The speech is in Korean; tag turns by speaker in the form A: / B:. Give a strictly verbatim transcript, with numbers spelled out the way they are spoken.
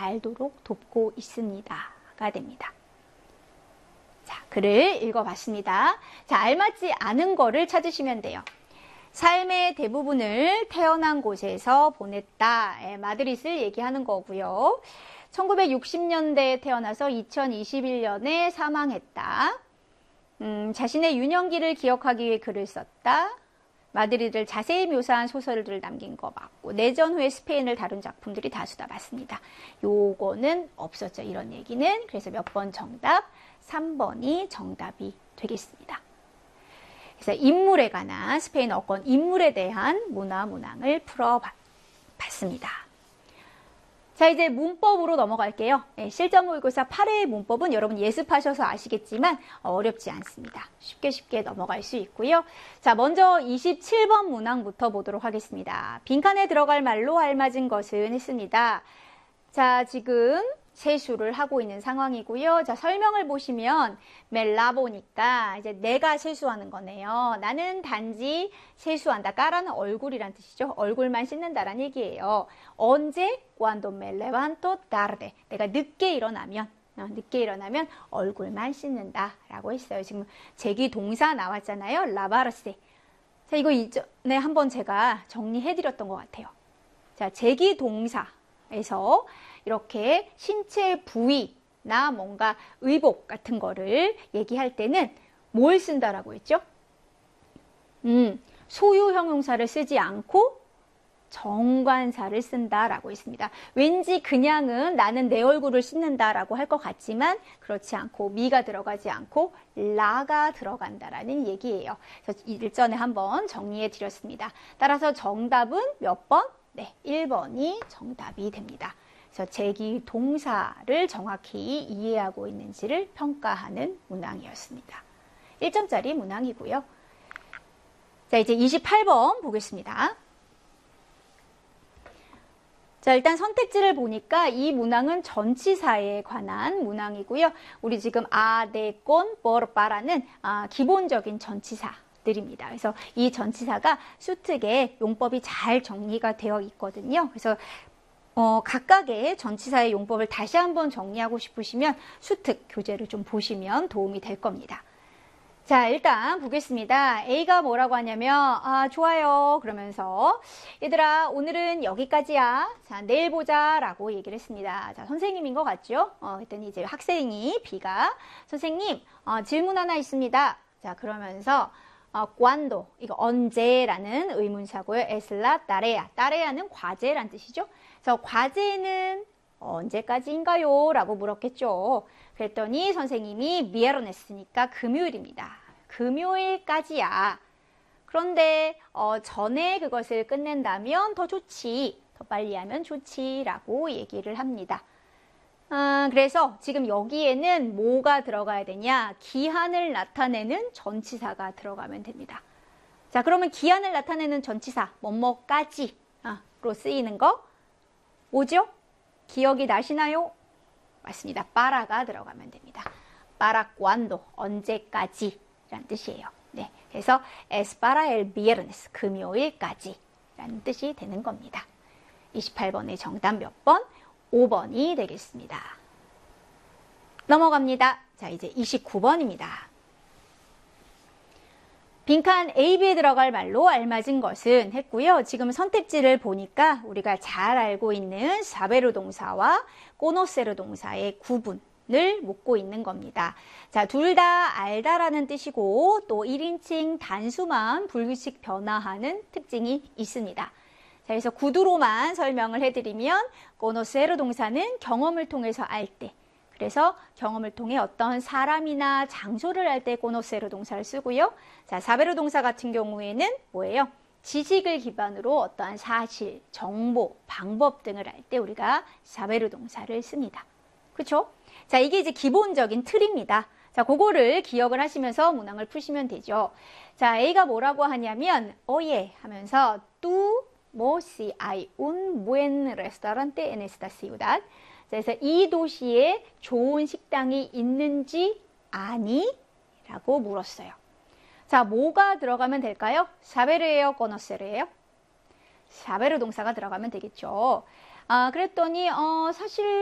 A: 알도록 돕고 있습니다가 됩니다. 자, 글을 읽어봤습니다. 자, 알맞지 않은 거를 찾으시면 돼요. 삶의 대부분을 태어난 곳에서 보냈다. 예, 마드릿을 얘기하는 거고요. 천구백육십 년대에 태어나서 이천이십일 년에 사망했다. 음, 자신의 유년기를 기억하기 위해 글을 썼다. 마드리드를 자세히 묘사한 소설들을 남긴 거 맞고 내전 후에 스페인을 다룬 작품들이 다수다 맞습니다. 요거는 없었죠. 이런 얘기는. 그래서 몇 번 정답? 삼 번이 정답이 되겠습니다. 그래서 인물에 관한 스페인 어권 인물에 대한 문화 문항을 풀어봤습니다. 자, 이제 문법으로 넘어갈게요. 네, 실전 모의고사 팔 회의 문법은 여러분 예습하셔서 아시겠지만 어렵지 않습니다. 쉽게 쉽게 넘어갈 수 있고요. 자, 먼저 이십칠 번 문항부터 보도록 하겠습니다. 빈칸에 들어갈 말로 알맞은 것은 했습니다. 자, 지금 세수를 하고 있는 상황이고요. 자, 설명을 보시면 멜라 보니까 이제 내가 세수하는 거네요. 나는 단지 세수한다. 까라는 얼굴이란 뜻이죠. 얼굴만 씻는다라는 얘기예요. 언제? Cuando me levanto tarde. 내가 늦게 일어나면 어, 늦게 일어나면 얼굴만 씻는다라고 했어요. 지금 제기 동사 나왔잖아요. 라바르세. 자, 이거 이전에 한번 제가 정리해드렸던 것 같아요. 자, 제기 동사에서 이렇게 신체 부위나 뭔가 의복 같은 거를 얘기할 때는 뭘 쓴다라고 했죠? 음, 소유 형용사를 쓰지 않고 정관사를 쓴다라고 했습니다. 왠지 그냥은 나는 내 얼굴을 씻는다라고 할 것 같지만 그렇지 않고 미가 들어가지 않고 라가 들어간다라는 얘기예요. 그래서 일전에 한번 정리해 드렸습니다. 따라서 정답은 몇 번? 네, 일 번이 정답이 됩니다. 그래서 제기 동사를 정확히 이해하고 있는지를 평가하는 문항이었습니다. 일 점짜리 문항이고요. 자, 이제 이십팔 번 보겠습니다. 자, 일단 선택지를 보니까 이 문항은 전치사에 관한 문항이고요. 우리 지금 아, 네, 건, por, para는 아, 기본적인 전치사들입니다. 그래서 이 전치사가 수특에 용법이 잘 정리가 되어 있거든요. 그래서 어, 각각의 전치사의 용법을 다시 한번 정리하고 싶으시면 수특 교재를 좀 보시면 도움이 될 겁니다. 자, 일단 보겠습니다. A가 뭐라고 하냐면 아, 좋아요. 그러면서 얘들아 오늘은 여기까지야. 자, 내일 보자 라고 얘기를 했습니다. 자, 선생님인 것 같죠? 어, 그랬더니 이제 학생이 B가 선생님 어, 질문 하나 있습니다. 자, 그러면서 어, cuando 이거 언제라는 의문사고요. Es la tarea. tarea는 과제란 뜻이죠. 그래서 과제는 언제까지인가요? 라고 물었겠죠. 그랬더니 선생님이 viernes니까 금요일입니다. 금요일까지야. 그런데 어, 전에 그것을 끝낸다면 더 좋지. 더 빨리 하면 좋지. 라고 얘기를 합니다. 아, 그래서 지금 여기에는 뭐가 들어가야 되냐? 기한을 나타내는 전치사가 들어가면 됩니다. 자, 그러면 기한을 나타내는 전치사, 뭐뭐까지로 쓰이는 거 뭐죠? 기억이 나시나요? 맞습니다. 빠라가 들어가면 됩니다. para cuando, 언제까지 라는 뜻이에요. 네, 그래서 es para el viernes, 금요일까지 라는 뜻이 되는 겁니다. 이십팔 번의 정답 몇 번? 오 번이 되겠습니다. 넘어갑니다. 자, 이제 이십구 번입니다. 빈칸 A, B에 들어갈 말로 알맞은 것은 했고요. 지금 선택지를 보니까 우리가 잘 알고 있는 사베르 동사와 코노세르 동사의 구분을 묻고 있는 겁니다. 자, 둘 다 알다라는 뜻이고 또 일 인칭 단수만 불규칙 변화하는 특징이 있습니다. 자, 그래서 구두로만 설명을 해드리면 코노세르 동사는 경험을 통해서 알 때, 그래서 경험을 통해 어떤 사람이나 장소를 알 때 코노세르 동사를 쓰고요. 자, 사베르 동사 같은 경우에는 뭐예요? 지식을 기반으로 어떠한 사실, 정보, 방법 등을 알 때 우리가 사베르 동사를 씁니다. 그렇죠? 자, 이게 이제 기본적인 틀입니다. 자, 그거를 기억을 하시면서 문항을 푸시면 되죠. 자, A가 뭐라고 하냐면 oye 하면서 tú 뭐 si hay un buen restaurante en esta ciudad. 그래서 이 도시에 좋은 식당이 있는지 아니? 라고 물었어요. 자, 뭐가 들어가면 될까요? 사베르예요? 코노세르예요? 사베르 동사가 들어가면 되겠죠. 아, 그랬더니 어, 사실